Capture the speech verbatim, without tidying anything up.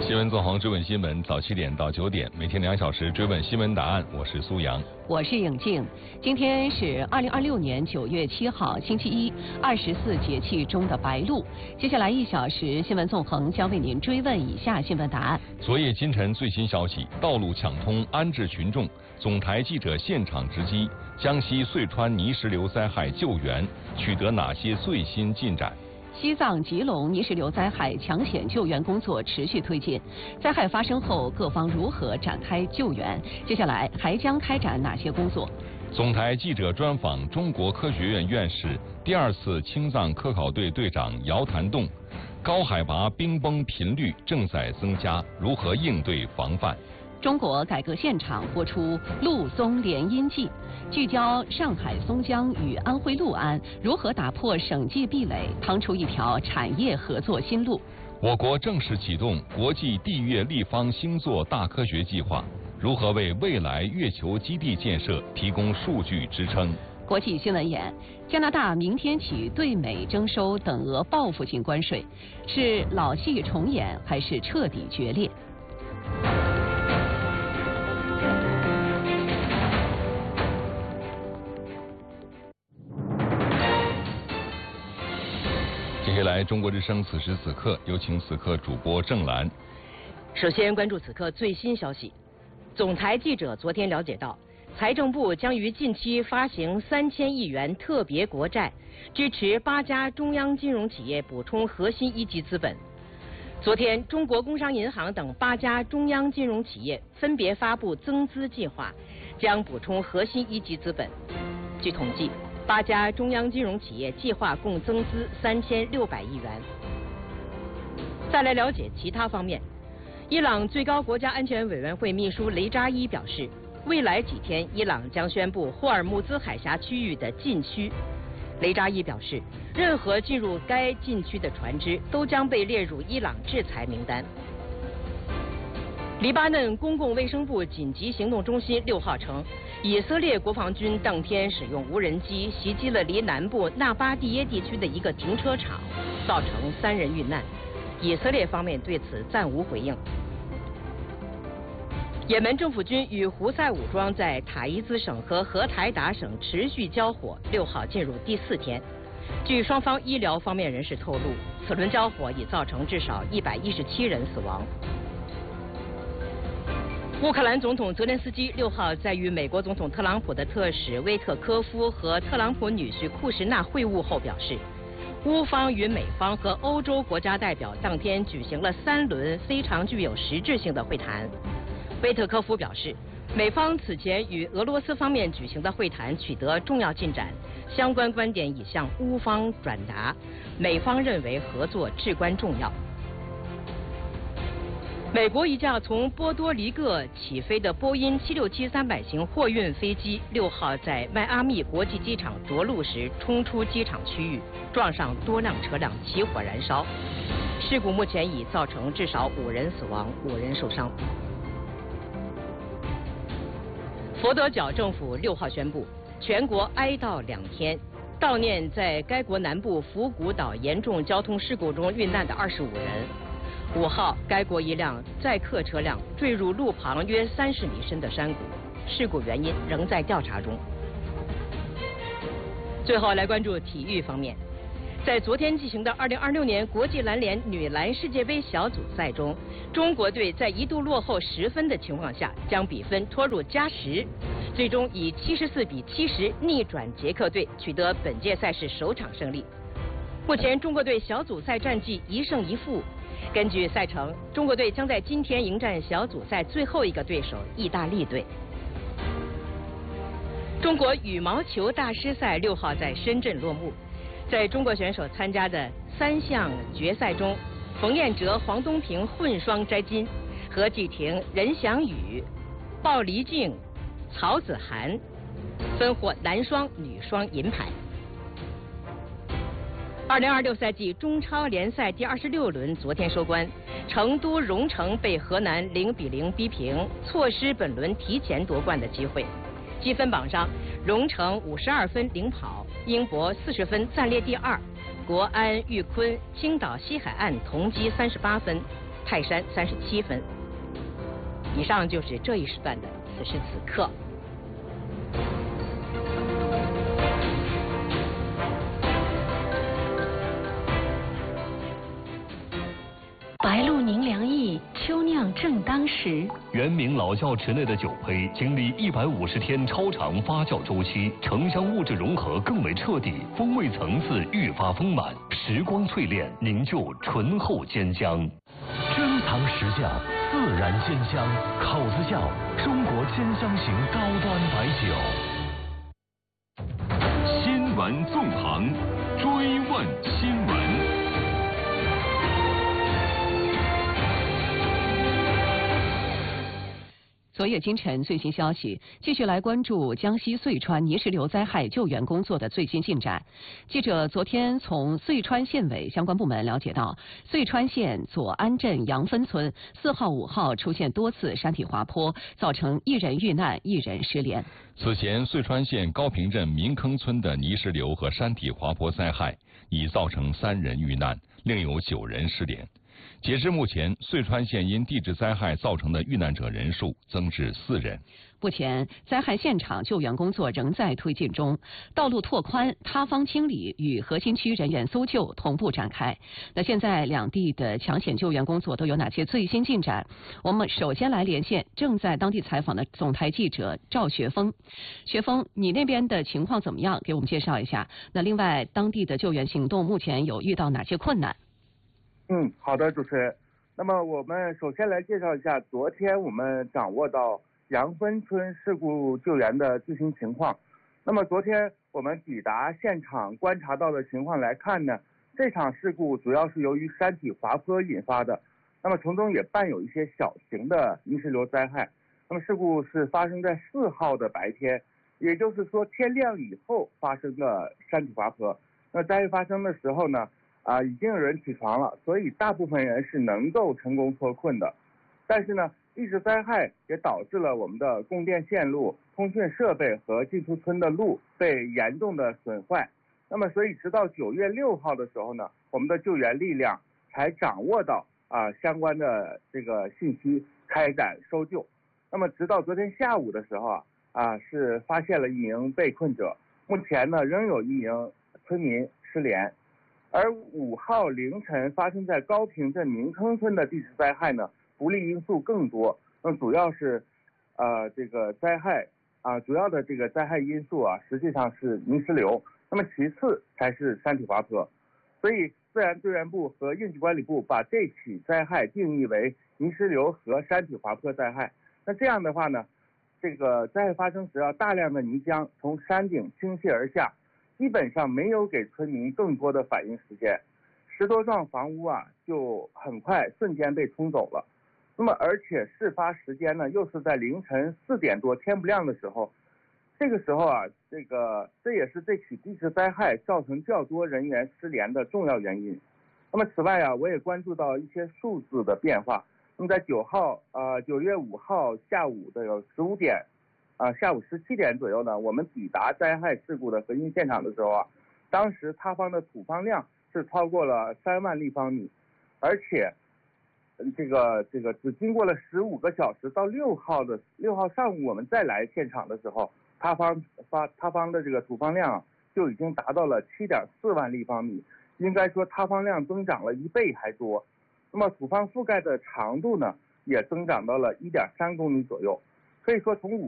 新闻纵横追问新闻，早七点到九点，每天两小时追问新闻答案。我是苏阳， 我是颖静。今天是二零二六年九月七号，星期一，二十四节气中的白露。接下来一小时，新闻纵横将为您追问以下新闻答案。 昨夜今晨最新消息，道路抢通，安置群众。总台记者现场直击江西遂川泥石流灾害救援，取得哪些最新进展？ 西藏、吉隆泥石流灾害抢险救援工作持续推进。灾害发生后，各方如何展开救援？接下来还将开展哪些工作？ 总台记者专访中国科学院院士、第二次青藏科考队队长姚谭栋。高海拔冰崩频率正在增加，如何应对防范？ 中国改革现场播出陆松联姻记，聚焦上海松江与安徽六安如何打破省际壁垒，趟出一条产业合作新路。 我国正式启动国际地月立方星座大科学计划，如何为未来月球基地建设提供数据支撑？ 国际新闻眼：加拿大明天起对美征收等额报复性关税，是老戏重演还是彻底决裂？ 接下来，中国之声此时此刻，有请此刻主播郑兰。 首先关注此刻最新消息。总台记者昨天了解到，财政部将于近期发行三千亿元特别国债，支持八家中央金融企业补充核心一级资本。昨天，中国工商银行等八家中央金融企业分别发布增资计划，将补充核心一级资本。据统计，八家中央金融企业计划共增资三千六百亿元。再来了解其他方面，伊朗最高国家安全委员会秘书雷扎伊表示，未来几天伊朗将宣布霍尔木兹海峡区域的禁区。雷扎伊表示，任何进入该禁区的船只都将被列入伊朗制裁名单。黎巴嫩公共卫生部紧急行动中心六号称，以色列国防军当天使用无人机袭击了离南部纳巴蒂耶地区的一个停车场，造成三人遇难。以色列方面对此暂无回应。也门政府军与胡塞武装在塔伊兹省和荷台达省持续交火，六号进入第四天。据双方医疗方面人士透露，此轮交火已造成至少一百一十七人死亡。乌克兰总统泽连斯基六号在与美国总统特朗普的特使威特科夫和特朗普女婿库什纳会晤后表示，乌方与美方和欧洲国家代表当天举行了三轮非常具有实质性的会谈。威特科夫表示，美方此前与俄罗斯方面举行的会谈取得重要进展，相关观点已向乌方转达，美方认为合作至关重要。美国一架从波多黎各起飞的波音七六七三百型货运飞机六号在迈阿密国际机场着陆时冲出机场区域，撞上多辆车辆，起火燃烧。事故目前已造成至少五人死亡，五人受伤。佛得角政府六号宣布，全国哀悼两天，悼念在该国南部福古岛严重交通事故中遇难的二十五人。五号，该国一辆载客车辆坠入路旁约三十米深的山谷，事故原因仍在调查中。最后来关注体育方面，在昨天进行的二零二六年国际篮联女篮世界杯小组赛中，中国队在一度落后十分的情况下，将比分拖入加时，最终以七十四比七十逆转捷克队，取得本届赛事首场胜利。目前中国队小组赛战绩一胜一负。根据赛程，中国队将在今天迎战小组赛最后一个对手意大利队。中国羽毛球大师赛六号在深圳落幕，在中国选手参加的三项决赛中，冯彦哲、黄东萍混双摘金，何继婷、任翔宇、鲍黎静、曹子涵分获男双、女双银牌。二零二六赛季中超联赛第二十六轮昨天收官，成都蓉城被河南零比零逼平，错失本轮提前夺冠的机会。积分榜上，蓉城五十二分领跑，英博四十分暂列第二，国安、裕昆、青岛西海岸同积三十八分。 泰山三十七分。以上就是这一时段的此时此刻。 白露宁凉意，秋酿正当时。 原名老窖池内的酒胚，经历一百五十天超长发酵周期，城乡物质融合更为彻底，风味层次愈发丰满，时光淬炼，凝就醇厚坚香。珍藏实窖，自然坚香，口子窖，中国坚香型高端白酒。 新闻纵横，追问新闻。 昨夜今晨最新消息，继续来关注江西遂川泥石流灾害救援工作的最新进展。记者昨天从遂川县委相关部门了解到，遂川县左安镇杨分村四号、五号出现多次山体滑坡，造成一人遇难、一人失联。 此前，遂川县高坪镇民坑村的泥石流和山体滑坡灾害已造成三人遇难，另有九人失联。截至目前，遂川县因地质灾害造成的遇难者人数增至四人。 目前，灾害现场救援工作仍在推进中，道路拓宽、塌方清理与核心区人员搜救同步展开。那现在两地的抢险救援工作都有哪些最新进展？我们首先来连线正在当地采访的总台记者赵学峰。学峰，你那边的情况怎么样？给我们介绍一下。那另外，当地的救援行动目前有遇到哪些困难？ 嗯，好的，主持人。那么我们首先来介绍一下昨天我们掌握到杨分村事故救援的最新情况。那么昨天我们抵达现场观察到的情况来看呢，这场事故主要是由于山体滑坡引发的，那么从中也伴有一些小型的泥石流灾害。那么事故是发生在四号的白天，也就是说天亮以后发生的山体滑坡。那灾害发生的时候呢，啊，已经有人起床了，所以大部分人是能够成功脱困的。但是呢，地质灾害也导致了我们的供电线路、通讯设备和进出村的路被严重的损坏。那么，所以直到九月六号的时候呢，我们的救援力量才掌握到啊相关的这个信息，开展搜救。那么，直到昨天下午的时候啊，啊是发现了一名被困者，目前呢仍有一名村民失联。而五号凌晨发生在高坪镇民坑村的地质灾害呢，不利因素更多。那主要是，呃，这个灾害啊，主要的这个灾害因素啊，实际上是泥石流。那么其次才是山体滑坡。所以自然资源部和应急管理部把这起灾害定义为泥石流和山体滑坡灾害。那这样的话呢，这个灾害发生时啊，大量的泥浆从山顶倾泻而下。基本上没有给村民更多的反应时间，十多幢房屋啊就很快瞬间被冲走了。那么而且事发时间呢又是在凌晨四点多天不亮的时候，这个时候啊，这个这也是这起地质灾害造成较多人员失联的重要原因。那么此外啊，我也关注到一些数字的变化。那么在九号呃九月五号下午的有十五点。啊，下午十七点左右呢，我们抵达灾害事故的核心现场的时候啊，当时塌方的土方量是超过了三万立方米，而且，这个这个只经过了十五个小时，到六号的六号上午我们再来现场的时候，塌方发塌方的这个土方量就已经达到了七点四万立方米，应该说塌方量增长了一倍还多。那么土方覆盖的长度呢，也增长到了一点三公里左右，可以说从五